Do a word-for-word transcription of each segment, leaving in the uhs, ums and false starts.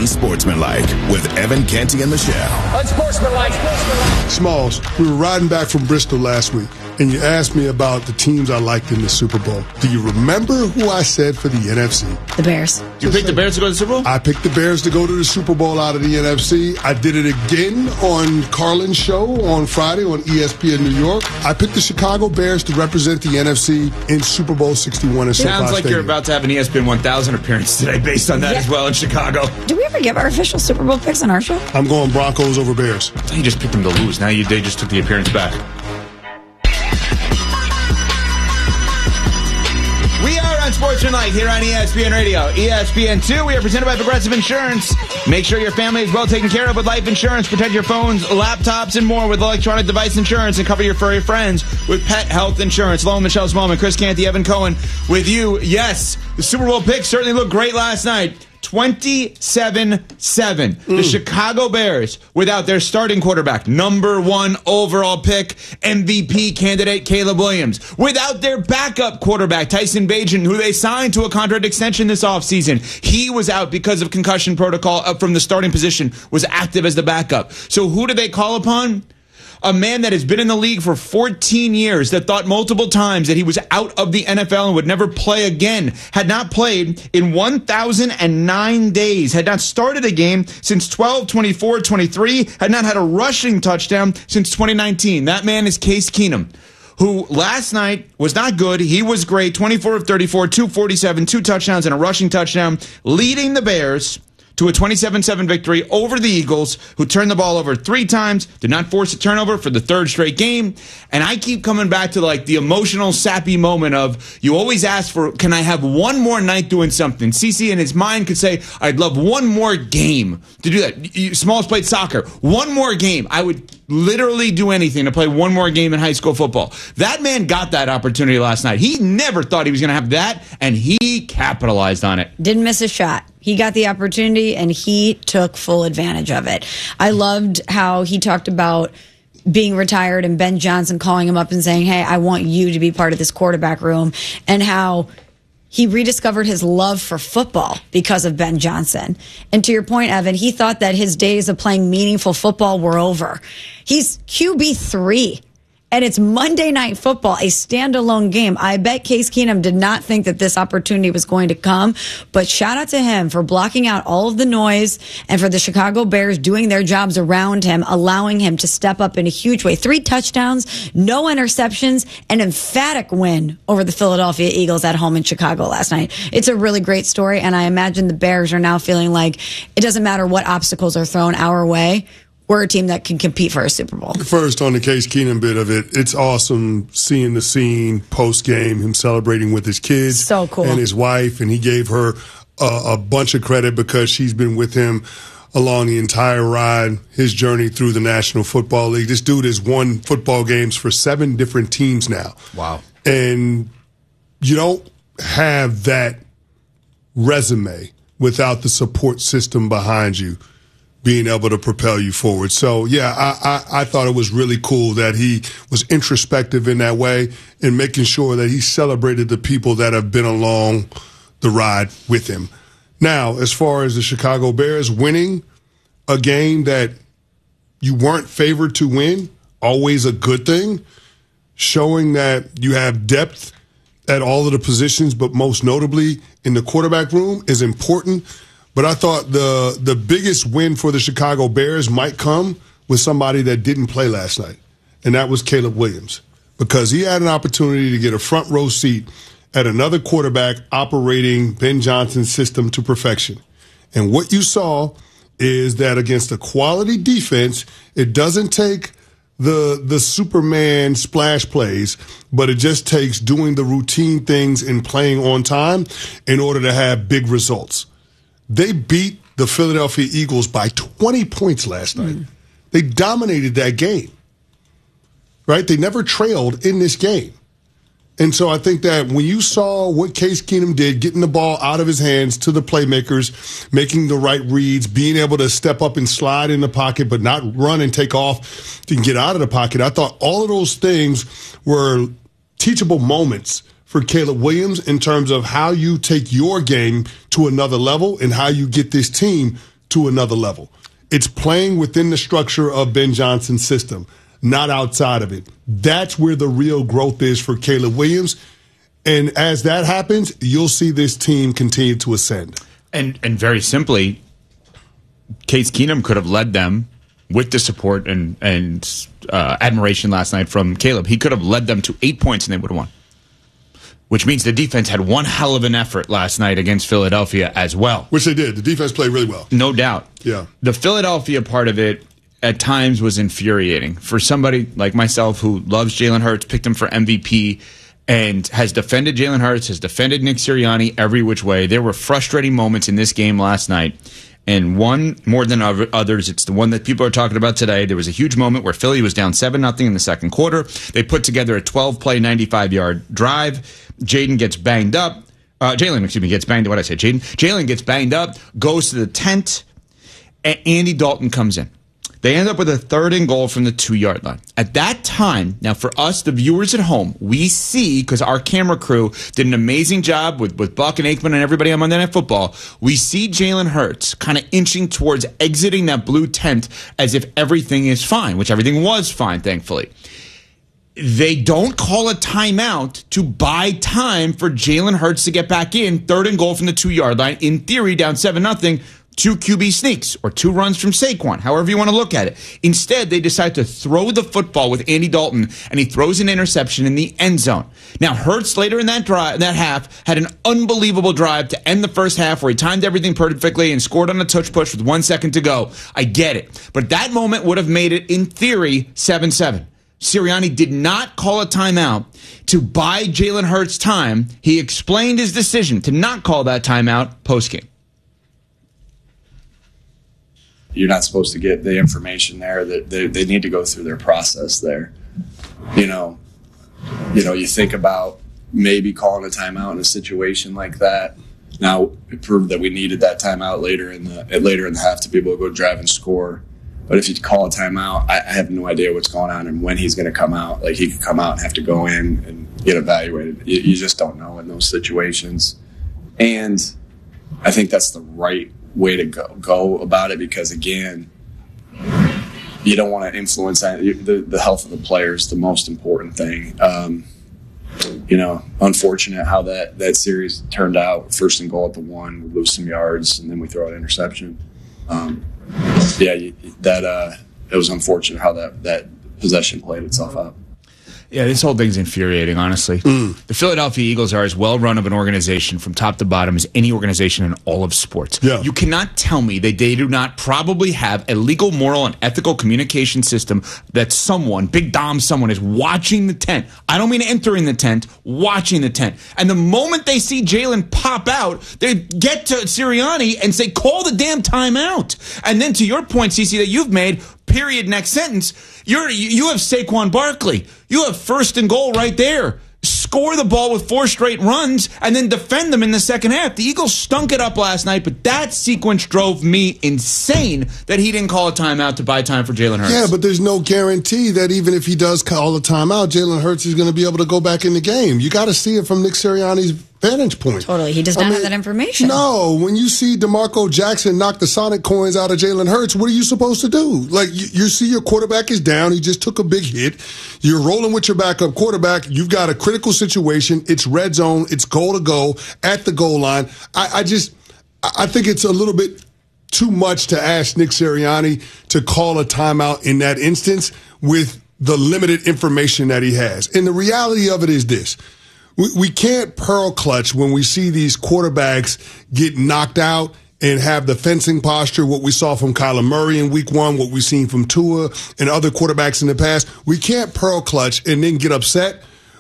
Unsportsmanlike with Evan Canty and Michelle. Unsportsmanlike. Smalls, we were riding back from Bristol last week, and you asked me about the teams I liked in the Super Bowl. Do you remember who I said for the N F C? The Bears. You picked the Bears to go to the Super Bowl? I picked the Bears to go to the Super Bowl out of the N F C. I did it again on Carlin's show on Friday on E S P N New York. I picked the Chicago Bears to represent the N F C in Super Bowl sixty-one in SoFi Sounds like Stadium. you're about to have an E S P N one thousand appearance today based on that Yeah. as well in Chicago. Do we ever give our official Super Bowl picks on our show? I'm going Broncos over Bears. I thought you just picked them to lose. Now you they just took the appearance back. We are Unsportsmanlike here on E S P N Radio. E S P N two, we are presented by Progressive Insurance. Make sure your family is well taken care of with life insurance. Protect your phones, laptops, and more with electronic device insurance. And cover your furry friends with pet health insurance. Hello, Michelle Smallman, Chris Canty, Evan Cohen with you. Yes, the Super Bowl picks certainly looked great last night. twenty-seven seven. Mm. The Chicago Bears, without their starting quarterback, number one overall pick, M V P candidate Caleb Williams. Without their backup quarterback, Tyson Bagent, who they signed to a contract extension this offseason. He was out because of concussion protocol up from the starting position, was active as the backup. So who do they call upon? A man that has been in the league for fourteen years, that thought multiple times that he was out of the N F L and would never play again, had not played in one thousand nine days, had not started a game since twelve twenty-four twenty-three, had not had a rushing touchdown since twenty nineteen. That man is Case Keenum, who last night was not good. He was great, twenty-four of thirty-four, two forty-seven, two touchdowns and a rushing touchdown, leading the Bears to a twenty-seven seven victory over the Eagles, who turned the ball over three times, did not force a turnover for the third straight game. And I keep coming back to like the emotional, sappy moment of, you always ask for, can I have one more night doing something? CeCe in his mind could say, I'd love one more game to do that. Smalls played soccer. One more game. I would literally do anything to play one more game in high school football. That man got that opportunity last night. He never thought he was going to have that, and he capitalized on it. Didn't miss a shot. He got the opportunity, and he took full advantage of it. I loved how he talked about being retired and Ben Johnson calling him up and saying, hey, I want you to be part of this quarterback room, and how he rediscovered his love for football because of Ben Johnson. And to your point, Evan, he thought that his days of playing meaningful football were over. He's Q B three. And it's Monday Night Football, a standalone game. I bet Case Keenum did not think that this opportunity was going to come, but shout out to him for blocking out all of the noise and for the Chicago Bears doing their jobs around him, allowing him to step up in a huge way. Three touchdowns, no interceptions, an emphatic win over the Philadelphia Eagles at home in Chicago last night. It's a really great story, and I imagine the Bears are now feeling like it doesn't matter what obstacles are thrown our way. We're a team that can compete for a Super Bowl. First, on the Case Keenum bit of it, it's awesome seeing the scene post-game, him celebrating with his kids so cool. and his wife, and he gave her a, a bunch of credit because she's been with him along the entire ride, his journey through the National Football League. This dude has won football games for seven different teams now. Wow. And you don't have that resume without the support system behind you being able to propel you forward. So, yeah, I, I, I thought it was really cool that he was introspective in that way and making sure that he celebrated the people that have been along the ride with him. Now, as far as the Chicago Bears winning a game that you weren't favored to win, always a good thing, showing that you have depth at all of the positions, but most notably in the quarterback room is important. But I thought the the biggest win for the Chicago Bears might come with somebody that didn't play last night, and that was Caleb Williams, because he had an opportunity to get a front row seat at another quarterback operating Ben Johnson's system to perfection. And what you saw is that against a quality defense, it doesn't take the the Superman splash plays, but it just takes doing the routine things and playing on time in order to have big results. They beat the Philadelphia Eagles by twenty points last night. Mm. They dominated that game, right? They never trailed in this game. And so I think that when you saw what Case Keenum did, getting the ball out of his hands to the playmakers, making the right reads, being able to step up and slide in the pocket, but not run and take off to get out of the pocket, I thought all of those things were teachable moments for Caleb Williams in terms of how you take your game to another level and how you get this team to another level. It's playing within the structure of Ben Johnson's system, not outside of it. That's where the real growth is for Caleb Williams. And as that happens, you'll see this team continue to ascend. And and very simply, Case Keenum could have led them with the support and, and uh, admiration last night from Caleb. He could have led them to eight points and they would have won. Which means the defense had one hell of an effort last night against Philadelphia as well. Which they did. The defense played really well. No doubt. Yeah. The Philadelphia part of it at times was infuriating. For somebody like myself who loves Jalen Hurts, picked him for M V P, and has defended Jalen Hurts, has defended Nick Sirianni every which way. There were frustrating moments in this game last night. And one more than others, it's the one that people are talking about today. There was a huge moment where Philly was down seven nothing in the second quarter. They put together a twelve-play, ninety-five-yard drive. Jaden gets banged up. Uh, Jalen, excuse me, gets banged up. What did I say? Jaden? Jalen gets banged up, goes to the tent, and Andy Dalton comes in. They end up with a third and goal from the two-yard line. At that time, now for us, the viewers at home, we see, because our camera crew did an amazing job with, with Buck and Aikman and everybody on Monday Night Football, we see Jalen Hurts kind of inching towards exiting that blue tent as if everything is fine, which everything was fine, thankfully. They don't call a timeout to buy time for Jalen Hurts to get back in, third and goal from the two-yard line, in theory down seven nothing. Two Q B sneaks or two runs from Saquon, however you want to look at it. Instead, they decide to throw the football with Andy Dalton, and he throws an interception in the end zone. Now, Hurts later in that drive, that half, had an unbelievable drive to end the first half where he timed everything perfectly and scored on a touch push with one second to go. I get it. But that moment would have made it, in theory, seven seven. Sirianni did not call a timeout to buy Jalen Hurts time. He explained his decision to not call that timeout postgame. You're not supposed to get the information there. That they, they need to go through their process there. You know, you know, you think about maybe calling a timeout in a situation like that. Now it proved that we needed that timeout later in the later in the half to be able to go drive and score. But if you call a timeout, I, I have no idea what's going on and when he's going to come out. Like, he could come out and have to go in and get evaluated. You, you just don't know in those situations. And I think that's the right way to go, go about it because, again, you don't want to influence that. The, the health of the player is the most important thing. Um, you know, unfortunate how that, that series turned out. First and goal at the one, we lose some yards, and then we throw an interception. Um, yeah, that uh, it was unfortunate how that, that possession played itself out. Yeah, this whole thing's infuriating, honestly. Mm. The Philadelphia Eagles are as well-run of an organization from top to bottom as any organization in all of sports. Yeah. You cannot tell me that they do not probably have a legal, moral, and ethical communication system that someone, Big Dom someone, is watching the tent. I don't mean entering the tent, watching the tent. And the moment they see Jalen pop out, they get to Sirianni and say, call the damn timeout. And then to your point, Cece, that you've made, period, next sentence, you're, you have Saquon Barkley. You have first and goal right there. Score the ball with four straight runs and then defend them in the second half. The Eagles stunk it up last night, but that sequence drove me insane that he didn't call a timeout to buy time for Jalen Hurts. Yeah, but there's no guarantee that even if he does call a timeout, Jalen Hurts is going to be able to go back in the game. You got to see it from Nick Sirianni's vantage point. Totally. He does not I mean, have that information. No. When you see DeMarco Jackson knock the Sonic coins out of Jalen Hurts, what are you supposed to do? Like, you, you see your quarterback is down. He just took a big hit. You're rolling with your backup quarterback. You've got a critical situation. It's red zone. It's goal to go at the goal line. I, I just, I think it's a little bit too much to ask Nick Sirianni to call a timeout in that instance with the limited information that he has. And the reality of it is this. We, we can't pearl clutch when we see these quarterbacks get knocked out and have the fencing posture, what we saw from Kyler Murray in week one, what we've seen from Tua and other quarterbacks in the past. We can't pearl clutch and then get upset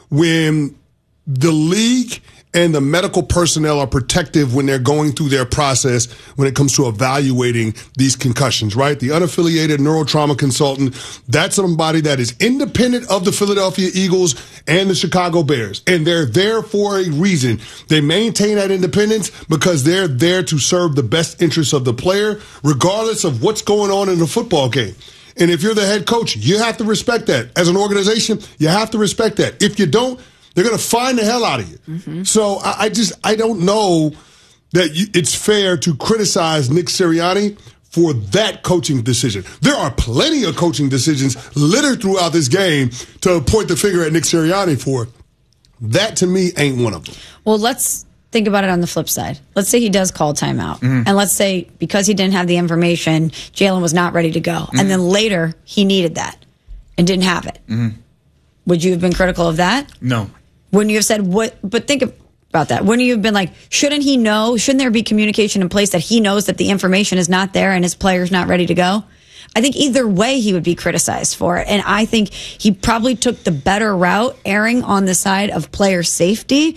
when the league and the medical personnel are protective when they're going through their process when it comes to evaluating these concussions, right? The unaffiliated neurotrauma consultant, that's somebody that is independent of the Philadelphia Eagles and the Chicago Bears. And they're there for a reason. They maintain that independence because they're there to serve the best interests of the player, regardless of what's going on in the football game. And if you're the head coach, you have to respect that. As an organization, you have to respect that. If you don't, they're going to find the hell out of you. Mm-hmm. So I, I just, I don't know that you, it's fair to criticize Nick Sirianni for that coaching decision. There are plenty of coaching decisions littered throughout this game to point the finger at Nick Sirianni for. That, to me, ain't one of them. Well, let's think about it on the flip side. Let's say he does call timeout. Mm-hmm. And let's say because he didn't have the information, Jalen was not ready to go. Mm-hmm. And then later, he needed that and didn't have it. Mm-hmm. Would you have been critical of that? No. Wouldn't you have said, what? But think about that. Wouldn't you have been like, shouldn't he know? Shouldn't there be communication in place that he knows that the information is not there and his player's not ready to go? I think either way he would be criticized for it. And I think he probably took the better route, erring on the side of player safety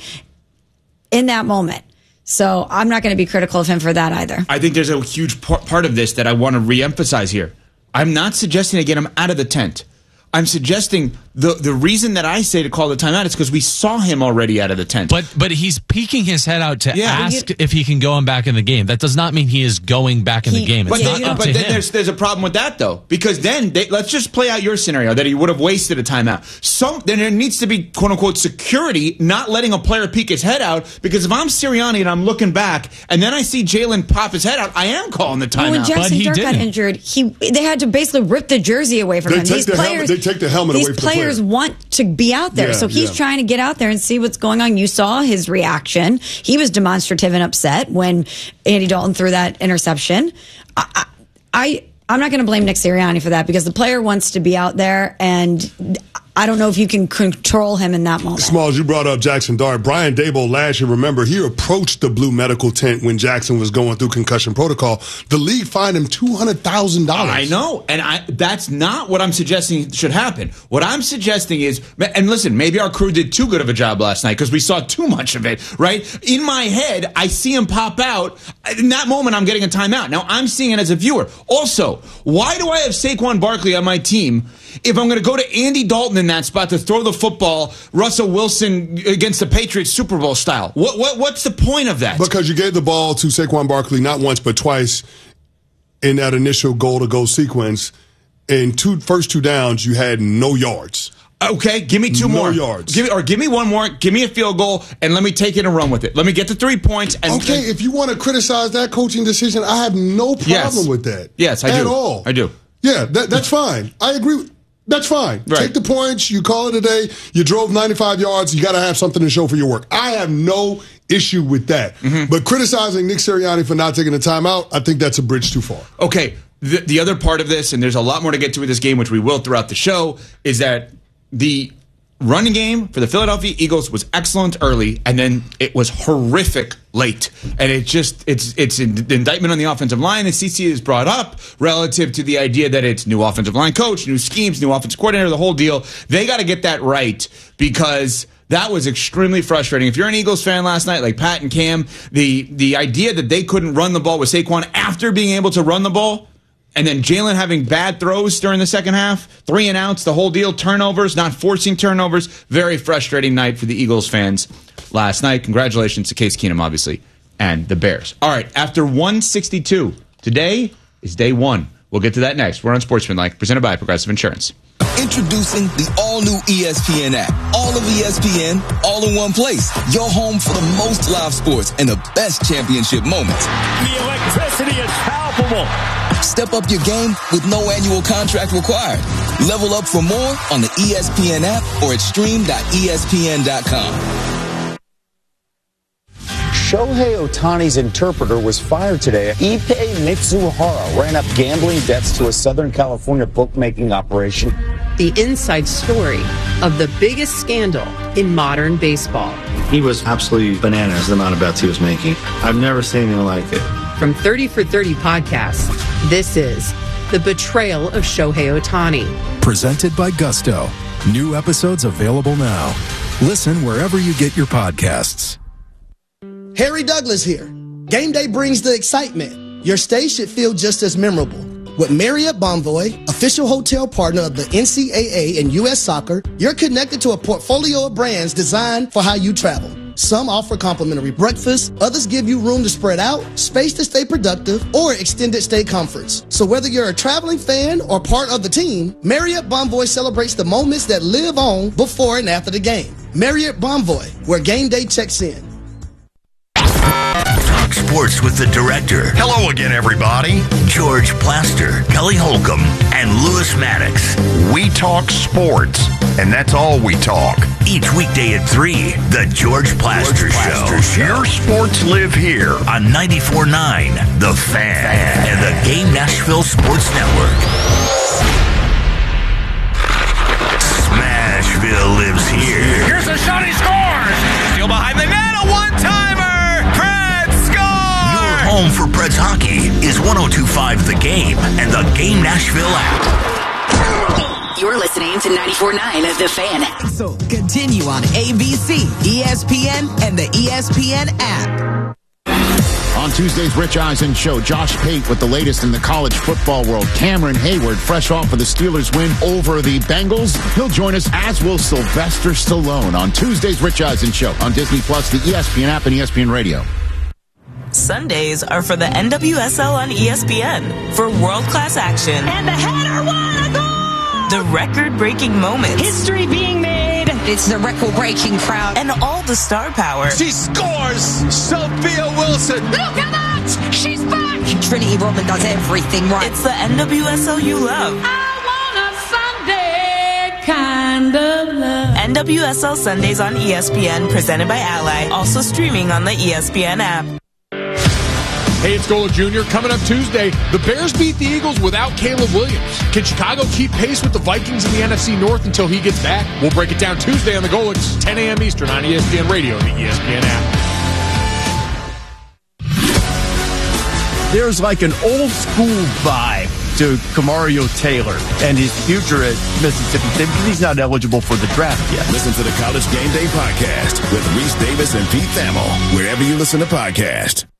in that moment. So I'm not going to be critical of him for that either. I think there's a huge part of this that I want to reemphasize here. I'm not suggesting to get him out of the tent. I'm suggesting the the reason that I say to call the timeout is because we saw him already out of the tent. But but he's peeking his head out to yeah. ask if he can go back in the game. That does not mean he is going back in he, the game. It's but not then, up but to then him. there's there's a problem with that though, because then they, let's just play out your scenario that he would have wasted a timeout. Some then there needs to be quote unquote security, not letting a player peek his head out. Because if I'm Sirianni and I'm looking back and then I see Jalen pop his head out, I am calling the timeout. Well, when but Jackson he Dart got didn't. injured, he they had to basically rip the jersey away from They him. take These the players, helmet- they take the helmet these away from the players player. want to be out there, Yeah, so he's yeah. trying to get out there and see what's going on. You saw his reaction; he was demonstrative and upset when Andy Dalton threw that interception. I, I I'm not going to blame Nick Sirianni for that because the player wants to be out there, and I don't know if you can control him in that moment. Smalls, you brought up Jackson Dart. Brian Daboll last year, remember, he approached the blue medical tent when Jackson was going through concussion protocol. The league fined him two hundred thousand dollars. I know, and I, that's not what I'm suggesting should happen. What I'm suggesting is, and listen, maybe our crew did too good of a job last night because we saw too much of it, right? In my head, I see him pop out. In that moment, I'm getting a timeout. Now, I'm seeing it as a viewer. Also, why do I have Saquon Barkley on my team if I'm going to go to Andy Dalton in that spot to throw the football, Russell Wilson against the Patriots Super Bowl style? What, what what's the point of that? Because you gave the ball to Saquon Barkley not once but twice in that initial goal-to-goal sequence. In two first two downs, you had no yards. Okay, give me two no more yards. Give, or give me one more. Give me a field goal, and let me take it and run with it. Let me get the three points. And, Okay, and, if you want to criticize that coaching decision, I have no problem Yes. with that. Yes, I at do. all. I do. Yeah, that, that's fine. I agree with That's fine. Right. Take the points. You call it a day. You drove ninety-five yards. You got to have something to show for your work. I have no issue with that. Mm-hmm. But criticizing Nick Sirianni for not taking the timeout, I think that's a bridge too far. Okay, the, the other part of this, and there's a lot more to get to with this game, which we will throughout the show, is that the running game for the Philadelphia Eagles was excellent early, and then it was horrific late. And it just, it's it's an indictment on the offensive line, as C C has brought up, relative to the idea that it's new offensive line coach, new schemes, new offensive coordinator, the whole deal. They got to get that right, because that was extremely frustrating. If you're an Eagles fan last night, like Pat and Cam, the the idea that they couldn't run the ball with Saquon after being able to run the ball, and then Jalen having bad throws during the second half, three and outs, the whole deal, turnovers, not forcing turnovers. Very frustrating night for the Eagles fans last night. Congratulations to Case Keenum, obviously, and the Bears. All right, after one sixty-two, today is day one. We'll get to that next. We're on Sportsmanlike, presented by Progressive Insurance. Introducing the all-new E S P N app. All of E S P N, all in one place. Your home for the most live sports and the best championship moments. The electricity is palpable. Step up your game with no annual contract required. Level up for more on the E S P N app or at stream dot E S P N dot com. Shohei Ohtani's interpreter was fired today. Ippei Mitsuhara ran up gambling debts to a Southern California bookmaking operation. The inside story of the biggest scandal in modern baseball. He was absolutely bananas, the amount of bets he was making. I've never seen anything like it. From thirty for thirty Podcasts, this is The Betrayal of Shohei Ohtani. Presented by Gusto. New episodes available now. Listen wherever you get your podcasts. Harry Douglas here. Game day brings the excitement. Your stay should feel just as memorable. With Marriott Bonvoy, official hotel partner of the N C double A and U S Soccer, you're connected to a portfolio of brands designed for how you travel. Some offer complimentary breakfast, others give you room to spread out, space to stay productive, or extended stay comforts. So whether you're a traveling fan or part of the team, Marriott Bonvoy celebrates the moments that live on before and after the game. Marriott Bonvoy, where game day checks in. Sports with the director. Hello again, everybody. George Plaster, Kelly Holcomb, and Lewis Maddox. We talk sports, and that's all we talk. Each weekday at three, The George Plaster, George Plaster Show. Show. Your sports live here. On ninety-four point nine, The Fan, Fan and the Game Nashville Sports Network. Smashville lives here. Here's a shot, he scores! Steal behind the net, a one-timer! Preds score! Your home for Preds hockey is one oh two point five The Game and the Game Nashville app. You're listening to ninety-four point nine of The Fan. So continue on A B C, E S P N, and the E S P N app. On Tuesday's Rich Eisen Show, Josh Pate with the latest in the college football world. Cameron Hayward, fresh off of the Steelers win over the Bengals. He'll join us, as will Sylvester Stallone, on Tuesday's Rich Eisen Show on Disney Plus, the E S P N app, and E S P N Radio. Sundays are for the N W S L on E S P N for world-class action. And the header, what a goal! The record-breaking moments. History being made. It's the record-breaking crowd. And all the star power. She scores! Sophia Wilson! Look at that! She's back! Trinity Rodman does everything right. It's the N W S L you love. I want a Sunday kind of love. N W S L Sundays on E S P N, presented by Ally. Also streaming on the E S P N app. Hey, it's Golic Junior Coming up Tuesday, the Bears beat the Eagles without Caleb Williams. Can Chicago keep pace with the Vikings in the N F C North until he gets back? We'll break it down Tuesday on the Golics, ten a.m. Eastern on E S P N Radio and the E S P N app. There's like an old school vibe to Kamario Taylor and his future at Mississippi State because he's not eligible for the draft yet. Listen to the College Game Day podcast with Reese Davis and Pete Thamel, wherever you listen to podcasts.